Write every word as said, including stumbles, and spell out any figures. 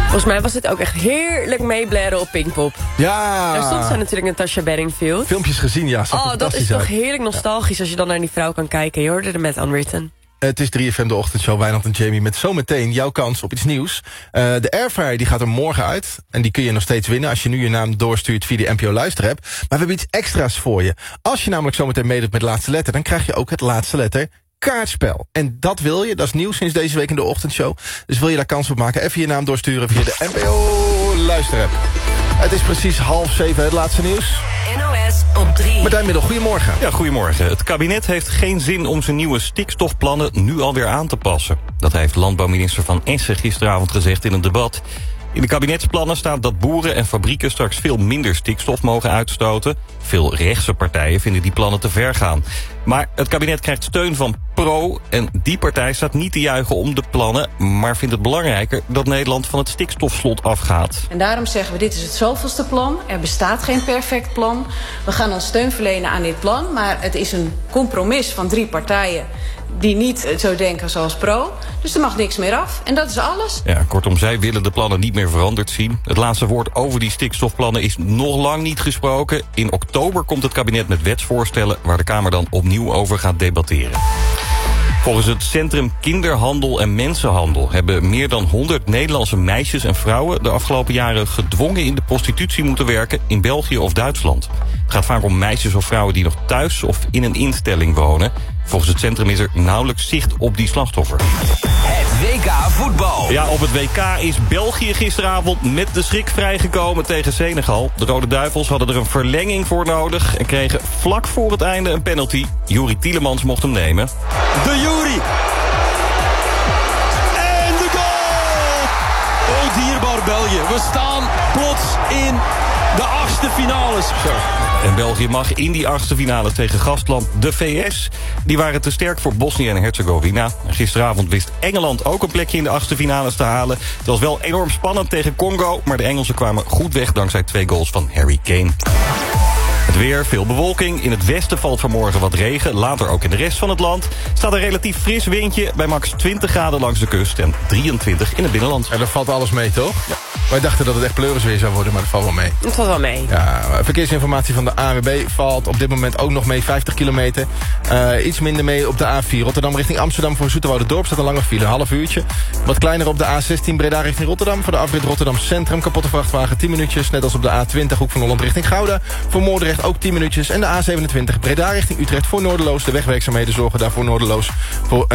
Volgens mij was het ook echt heerlijk meeblaren op Pinkpop. Ja. Daar stond ze natuurlijk Natasha Bedingfield. Filmpjes gezien, ja. Oh, dat is toch heerlijk nostalgisch als je dan naar die vrouw kan kijken. Je hoorde er met Unwritten. Het is drie F M de ochtendshow, Wijnand en Jamie... met zometeen jouw kans op iets nieuws. Uh, de Airfryer die gaat er morgen uit. En die kun je nog steeds winnen als je nu je naam doorstuurt via de N P O Luisterapp. Maar we hebben iets extra's voor je. Als je namelijk zometeen meedoet met laatste letter... dan krijg je ook het laatste letter kaartspel. En dat wil je, dat is nieuw sinds deze week in de ochtendshow. Dus wil je daar kans op maken, even je naam doorsturen via de N P O Luisterapp. Het is precies half zeven, het laatste nieuws. N O S op drie. Martijn Middel, goedemorgen. Ja, goedemorgen. Het kabinet heeft geen zin om zijn nieuwe stikstofplannen nu alweer aan te passen. Dat heeft landbouwminister Van Essen gisteravond gezegd in een debat. In de kabinetsplannen staat dat boeren en fabrieken straks veel minder stikstof mogen uitstoten. Veel rechtse partijen vinden die plannen te ver gaan. Maar het kabinet krijgt steun van Pro en die partij staat niet te juichen om de plannen, maar vindt het belangrijker dat Nederland van het stikstofslot afgaat. En daarom zeggen we, dit is het zoveelste plan. Er bestaat geen perfect plan. We gaan ons steun verlenen aan dit plan, maar het is een compromis van drie partijen die niet zo denken zoals Pro. Dus er mag niks meer af. En dat is alles. Ja, kortom, zij willen de plannen niet meer veranderd zien. Het laatste woord over die stikstofplannen is nog lang niet gesproken. In oktober komt het kabinet met wetsvoorstellen waar de Kamer dan opnieuw over gaat debatteren. Volgens het Centrum Kinderhandel en Mensenhandel hebben meer dan honderd Nederlandse meisjes en vrouwen de afgelopen jaren gedwongen in de prostitutie moeten werken in België of Duitsland. Het gaat vaak om meisjes of vrouwen die nog thuis of in een instelling wonen. Volgens het centrum is er nauwelijks zicht op die slachtoffers. Het W K voetbal. Ja, op het W K is België gisteravond met de schrik vrijgekomen tegen Senegal. De Rode Duivels hadden er een verlenging voor nodig en kregen vlak voor het einde een penalty. Juri Tielemans mocht hem nemen. De Juri. En de goal! O dierbaar België. We staan plots in de achtste finales. Zo. En België mag in die achtste finale tegen gastland de V S. Die waren te sterk voor Bosnië en Herzegovina. Gisteravond wist Engeland ook een plekje in de achtste finales te halen. Het was wel enorm spannend tegen Congo, maar de Engelsen kwamen goed weg dankzij twee goals van Harry Kane. Het weer, veel bewolking. In het westen valt vanmorgen wat regen. Later ook in de rest van het land. Staat een relatief fris windje bij max twintig graden langs de kust en drieëntwintig in het binnenland. En daar valt alles mee, toch? Ja. Wij dachten dat het echt pleurisweer zou worden, maar dat valt wel mee. Het valt wel mee. Ja, verkeersinformatie van de A N W B valt op dit moment ook nog mee, vijftig kilometer. Uh, iets minder mee op de A vier. Rotterdam richting Amsterdam voor Zoeterwoude-Dorp staat een lange file, een half uurtje. Wat kleiner op de A zestien Breda richting Rotterdam. Voor de afrit Rotterdam Centrum, kapotte vrachtwagen tien minuutjes. Net als op de A twintig Hoek van Holland richting Gouda. Voor Moordrecht ook tien minuutjes. En de A zevenentwintig Breda richting Utrecht voor Noorderloos. De wegwerkzaamheden zorgen daarvoor Noorderloos voor